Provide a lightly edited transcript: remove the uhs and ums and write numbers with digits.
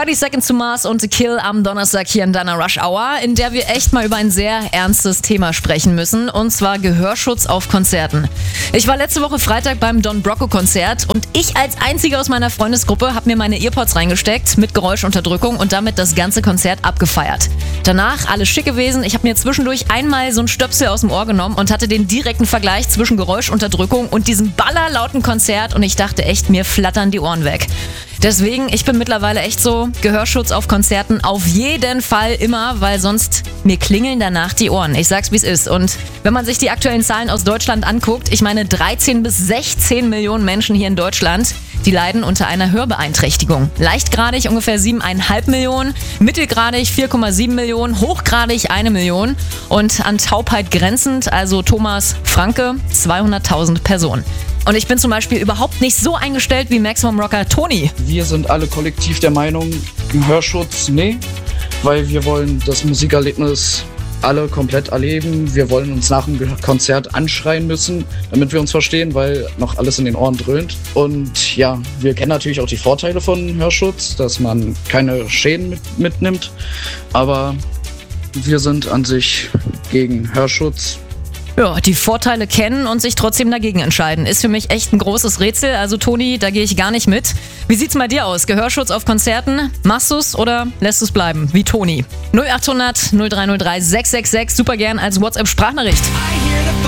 30 Seconds to Mars und The Kill am Donnerstag hier in deiner Rush Hour, in der wir echt mal über ein sehr ernstes Thema sprechen müssen, und zwar Gehörschutz auf Konzerten. Ich war letzte Woche Freitag beim Don Broco Konzert und ich als Einziger aus meiner Freundesgruppe habe mir meine Earpods reingesteckt mit Geräuschunterdrückung und damit das ganze Konzert abgefeiert. Danach alles schick gewesen, ich habe mir zwischendurch einmal so einen Stöpsel aus dem Ohr genommen und hatte den direkten Vergleich zwischen Geräuschunterdrückung und diesem ballerlauten Konzert und ich dachte echt, mir flattern die Ohren weg. Deswegen, ich bin mittlerweile echt so, Gehörschutz auf Konzerten auf jeden Fall immer, weil sonst mir klingeln danach die Ohren. Ich sag's, wie es ist. Und wenn man sich die aktuellen Zahlen aus Deutschland anguckt, ich meine 13 bis 16 Millionen Menschen hier in Deutschland, die leiden unter einer Hörbeeinträchtigung. Leichtgradig ungefähr 7,5 Millionen, mittelgradig 4,7 Millionen, hochgradig 1 Million und an Taubheit grenzend, also Thomas Franke, 200.000 Personen. Und ich bin zum Beispiel überhaupt nicht so eingestellt wie Maximum Rocker Toni. Wir sind alle kollektiv der Meinung, Hörschutz, nee, weil wir wollen das Musikerlebnis alle komplett erleben. Wir wollen uns nach dem Konzert anschreien müssen, damit wir uns verstehen, weil noch alles in den Ohren dröhnt. Und ja, wir kennen natürlich auch die Vorteile von Hörschutz, dass man keine Schäden mitnimmt. Aber wir sind an sich gegen Hörschutz. Ja, die Vorteile kennen und sich trotzdem dagegen entscheiden. Ist für mich echt ein großes Rätsel. Also Toni, da gehe ich gar nicht mit. Wie sieht's bei dir aus? Gehörschutz auf Konzerten? Machst du's oder lässt du's bleiben? Wie Toni. 0800 0303 666. Super gern als WhatsApp-Sprachnachricht.